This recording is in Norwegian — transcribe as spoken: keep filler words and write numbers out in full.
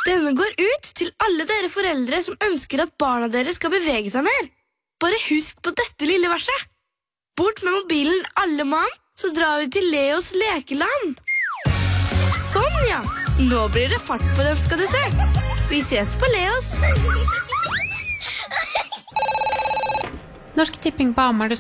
Denne går ut til alle dere foreldre som ønsker at barna deres skal bevege seg mer. Bare husk på dette lille verset. Bort med mobilen alle mann, så drar vi til Leos lekeland. Sånn, ja. Nå blir det fart på dem, skal du se. Vi ses på Leos. Norsk Tipping ba om har du